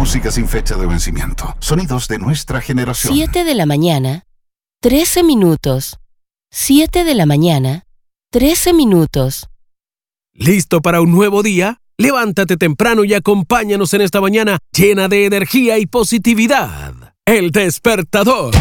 Música sin fecha de vencimiento. Sonidos de nuestra generación. 7 de la mañana, 13 minutos. 7 de la mañana, 13 minutos. ¿Listo para un nuevo día? Levántate temprano y acompáñanos en esta mañana llena de energía y positividad. El Despertador.